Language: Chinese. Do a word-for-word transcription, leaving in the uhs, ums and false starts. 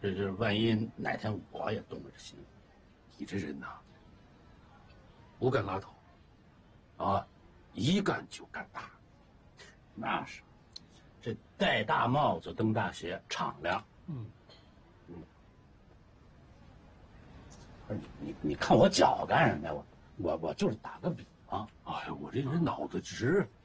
这这万一哪天我也动了这心， 你这人呐，不干拉倒，啊，一干就干大。 那是，这戴大帽子蹬大鞋，敞亮。 嗯嗯。不是你，你看我脚干什么呀？我我我就是打个比方。 哎呀，我这人脑子直。